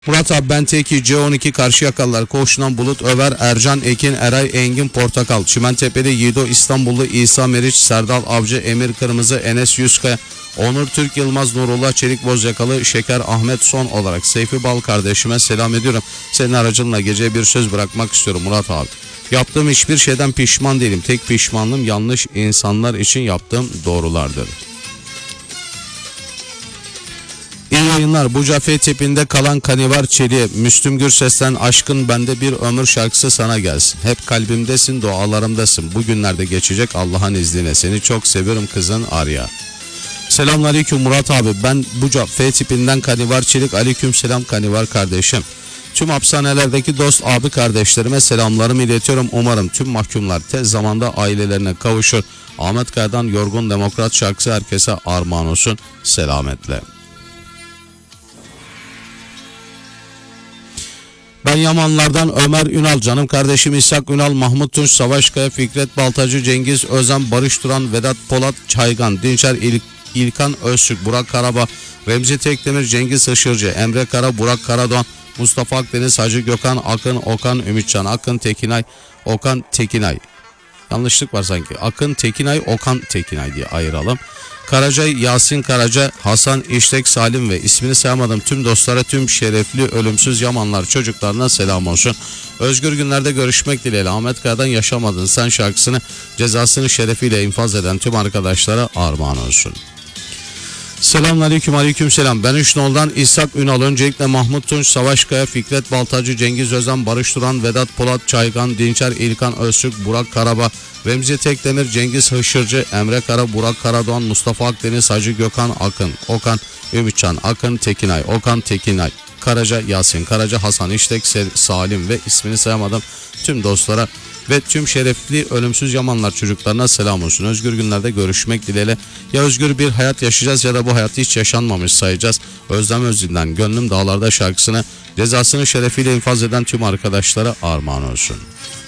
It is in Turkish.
Murat abi ben Teki, C12 Karşıyakalılar, Koğuş'tan Bulut, Över, Ercan, Ekin, Eray, Engin, Portakal, Çimentepe'de Yiğido, İstanbullu İsa Meriç, Serdal Avcı, Emir Kırmızı, Enes Yüzkaya, Onur Türk Yılmaz, Nurullah Çelik Bozyakalı, Şeker Ahmet, son olarak Seyfi Bal kardeşime selam ediyorum. Senin aracınla geceye bir söz bırakmak istiyorum Murat abi. Yaptığım hiçbir şeyden pişman değilim. Tek pişmanlığım yanlış insanlar için yaptığım doğrulardır. İyi yayınlar. Buca F tipinde kalan Kanivar Çeliğe, Müslüm Gürses'ten Aşkın Bende Bir Ömür şarkısı sana gelsin. Hep kalbimdesin, dualarımdasın. Bugünlerde geçecek Allah'ın izniyle. Seni çok seviyorum kızın Arya. Selamünaleyküm Murat abi. Ben Buca F tipinden Kanivar Çelik. Aleyküm selam Kanivar kardeşim. Tüm hapishanelerdeki dost abi kardeşlerime selamlarımı iletiyorum. Umarım tüm mahkumlar tez zamanda ailelerine kavuşur. Ahmet Kaya'dan Yorgun Demokrat şarkısı herkese armağan olsun. Selametle. Ben Yamanlardan Ömer Ünal, canım kardeşim İshak Ünal, Mahmut Tunç, Savaş Kaya, Fikret Baltacı, Cengiz Özen, Barış Duran, Vedat Polat, Çaygan, Dinçer İlkan Öztürk, Burak Karabağ, Remzi Tekdemir, Cengiz Işırcı, Emre Kara, Burak Karadoğan, Mustafa Akdeniz, Hacı Gökhan, Akın, Okan Ümitcan, Akın Tekinay, Okan Tekinay. Yanlışlık var sanki. Akın Tekinay, Okan Tekinay diye ayıralım. Karacay, Yasin Karaca, Hasan İştek, Salim ve ismini sayamadım tüm dostlara, tüm şerefli ölümsüz Yamanlar çocuklarına selam olsun. Özgür günlerde görüşmek dileğiyle. Ahmet Kaya'dan Yaşamadın Sen şarkısını cezasını şerefiyle infaz eden tüm arkadaşlara armağan olsun. Selamünaleyküm, aleykümselam. Ben Üçnol'dan İshak Ünal. Öncelikle Mahmut Tunç, Savaş Kaya, Fikret Baltacı, Cengiz Özen, Barış Duran, Vedat Polat, Çaygan, Dinçer İlkan Öztürk, Burak Karabağ, Remzi Tekdemir, Cengiz Hışırcı, Emre Kara, Burak Karadoğan, Mustafa Akdeniz, Hacı Gökhan, Akın, Okan Ümitcan, Akın Tekinay, Okan Tekinay, Karaca, Yasin Karaca, Hasan İştek, Salim ve ismini sayamadım tüm dostlara ve tüm şerefli ölümsüz Yamanlar çocuklarına selam olsun. Özgür günlerde görüşmek dileğiyle. Ya özgür bir hayat yaşayacağız ya da bu hayatı hiç yaşanmamış sayacağız. Özlem Özdil'den Gönlüm Dağlarda şarkısını cezasını şerefiyle infaz eden tüm arkadaşlara armağan olsun.